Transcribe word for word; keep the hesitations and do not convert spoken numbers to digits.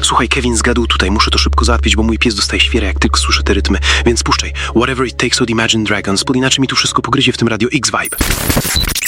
Słuchaj, Kevin zgadł tutaj, muszę to szybko załatwić, bo mój pies dostaje świerę, jak tylko słyszę te rytmy. Więc puszczaj Whatever It Takes od Imagine Dragons, bo inaczej mi tu wszystko pogryzie w tym Radio X-Vibe.